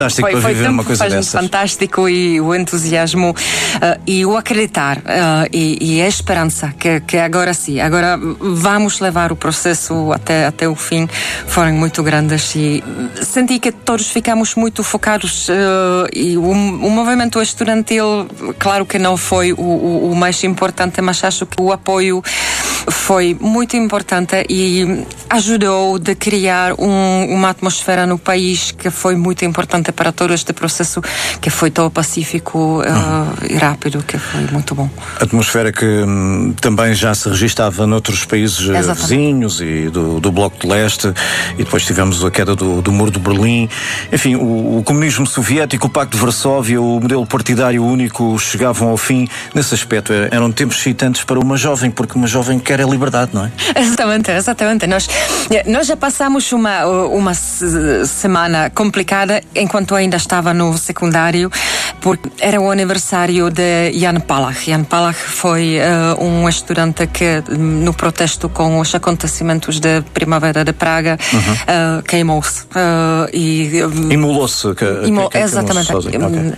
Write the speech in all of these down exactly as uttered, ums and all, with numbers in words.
Fantástico foi, para foi viver uma coisa dessas. Fantástico, e o entusiasmo uh, e o acreditar uh, e, e a esperança que, que agora sim, agora vamos levar o processo até, até o fim, foram muito grandes, e senti que todos ficamos muito focados uh, e o, o movimento estudantil, claro que não foi o, o, o mais importante, mas acho que o apoio foi muito importante e ajudou a criar um, uma atmosfera no país que foi muito importante para todo este processo, que foi tão pacífico uh, uhum. e rápido, que foi muito bom. Atmosfera que hum, também já se registava noutros países Exatamente. vizinhos e do, do Bloco de Leste, e depois tivemos a queda do, do Muro de Berlim. Enfim, o, o comunismo soviético, o Pacto de Varsóvia, o modelo partidário único chegavam ao fim. Nesse aspecto, eram tempos excitantes para uma jovem, porque uma jovem quer a liberdade, não é? Exatamente, exatamente. Nós, nós já passamos uma, uma semana complicada enquanto ainda estava no secundário, porque era o aniversário de Jan Palach. Jan Palach foi uh, um estudante que, no protesto com os acontecimentos da Primavera de Praga, uhum. uh, queimou-se. Uh, e, um, Imolou-se. Imol, que, que exatamente. Okay.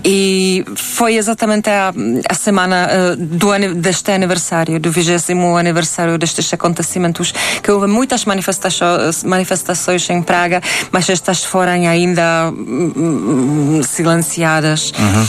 E foi exatamente a, a semana uh, do, deste aniversário, do vigésimo aniversário destes acontecimentos, que houve muitas manifestações, manifestações em Praga, mas estas foram ainda um, silenciadas. Uhum.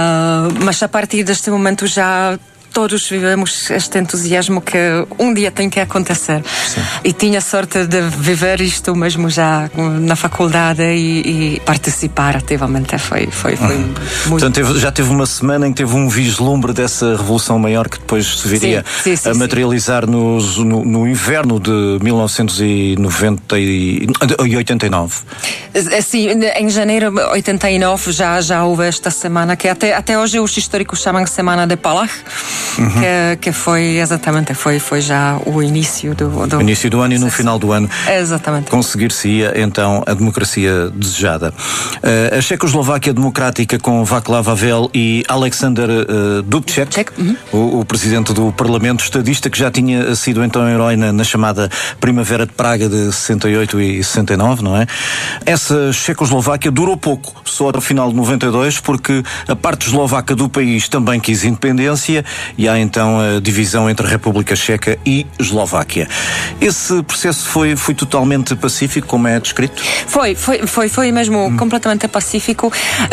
Uh, mas a partir deste momento já todos vivemos este entusiasmo que um dia tem que acontecer. Sim. E tinha sorte de viver isto mesmo já na faculdade e, e participar ativamente. Foi, foi, foi uhum. muito... Portanto, teve, já teve uma semana em que teve um vislumbre dessa revolução maior que depois se viria sim, sim, sim, a materializar nos, no, no inverno de mil novecentos e noventa e oitenta e nove. Sim, em janeiro de oitenta e nove já, já houve esta semana, que até, até hoje os históricos chamam Semana de Palach. Uhum. Que, que foi exatamente, foi, foi já o início do, do... início do ano e no final do ano exatamente. Conseguir-se-ia então a democracia desejada. Uh, a Checoslováquia Democrática com Václav Havel e Alexander uh, Dubček, uhum. o, o presidente do Parlamento estadista, que já tinha sido então herói na, na chamada Primavera de Praga de sessenta e oito e sessenta e nove, não é? Essa Checoslováquia durou pouco, só até o final de noventa e dois, porque a parte eslovaca do país também quis independência e há então a divisão entre a República Checa e Eslováquia. Esse processo foi, foi totalmente pacífico, como é descrito? Foi, foi, foi, foi mesmo hum. completamente pacífico.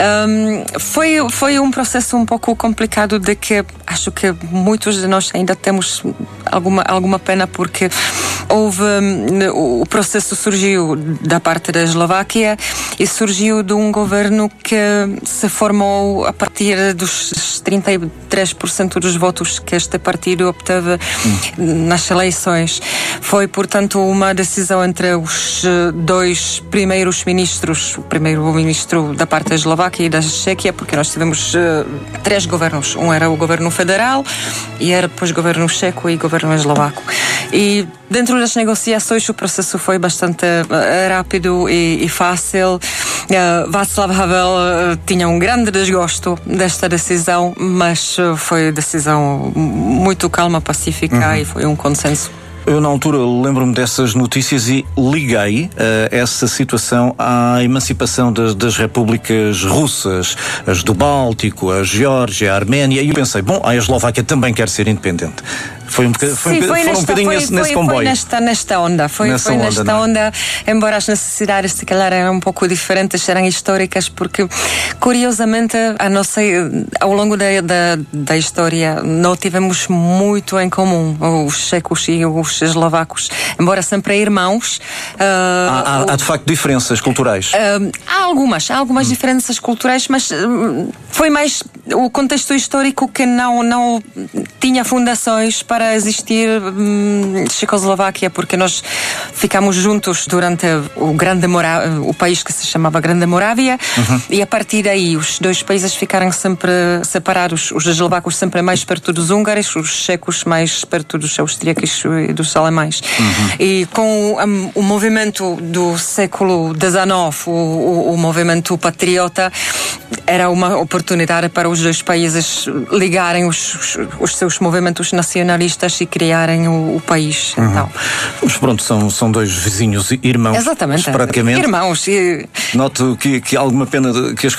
Um, foi, foi um processo um pouco complicado, de que acho que muitos de nós ainda temos alguma, alguma pena, porque houve, o processo surgiu da parte da Eslováquia e surgiu de um governo que se formou a partir dos trinta e três por cento dos votos que este partido obteve hum. nas eleições. Foi, portanto, uma decisão entre os dois primeiros ministros, o primeiro-ministro da parte da Eslováquia e da Chequia, porque nós tivemos uh, três governos. Um era o governo federal, e era depois o governo checo e o governo eslovaco. E dentro das negociações o processo foi bastante uh, rápido e, e fácil. Uh, Václav Havel uh, tinha um grande desgosto desta decisão, mas uh, foi decisão muito calma, pacífica, uhum. e foi um consenso. Eu, na altura, lembro-me dessas notícias e liguei uh, essa situação à emancipação das, das repúblicas russas, as do Báltico, a Geórgia, a Arménia, e eu pensei, bom, a Eslováquia também quer ser independente. Foi um, bocad... foi Sim, um, foi nesta, um bocadinho foi, nesse, foi, nesse comboio. Foi nesta, nesta onda. Foi nessa foi onda, nesta onda, é? Embora as necessidades, se calhar, eram um pouco diferentes, eram históricas, porque, curiosamente, a nossa, ao longo da, da, da história, não tivemos muito em comum, os checos e os eslovacos, embora sempre irmãos. Uh, há, há, há, de facto, diferenças culturais? Uh, há algumas, há algumas hum. diferenças culturais, mas uh, foi mais o contexto histórico que não, não tinha fundações para para existir hum, Checoslováquia, porque nós ficamos juntos durante o grande Morá- o país que se chamava Grande Morávia, uhum. e a partir daí os dois países ficaram sempre separados, os eslovacos sempre mais perto dos húngaros, os checos mais perto dos austríacos e dos alemães. Uhum. E com um, o movimento do século dezenove, o, o, o movimento patriota, era uma oportunidade para os os dois países ligarem os, os seus movimentos nacionalistas e criarem o, o país. Uhum. Então. Mas pronto, são, são dois vizinhos irmãos. Exatamente. Praticamente. Irmãos. E... Noto que, que há alguma pena de, que as